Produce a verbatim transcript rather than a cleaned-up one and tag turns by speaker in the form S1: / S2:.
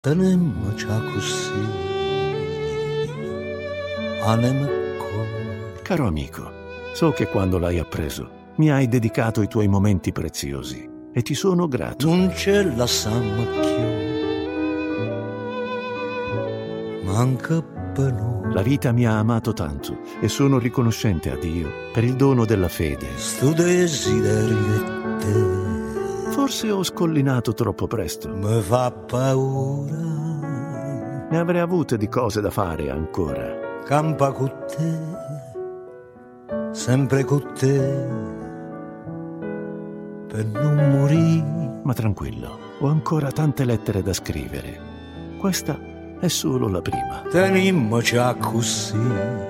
S1: Tenemmoci così, anima cuore.
S2: Caro amico, so che quando l'hai appreso mi hai dedicato i tuoi momenti preziosi e ti sono grato.
S1: Non ce la sanno più, manca per noi.
S2: La vita mi ha amato tanto e sono riconoscente a Dio per il dono della fede.
S1: Sto desiderio di te
S2: Forse ho scollinato troppo presto.
S1: mi fa paura.
S2: Ne avrei avute di cose da fare ancora.
S1: Campa con te, sempre con te, per non morire.
S2: Ma tranquillo, ho ancora tante lettere da scrivere. Questa è solo la prima.
S1: Tenimmoci così,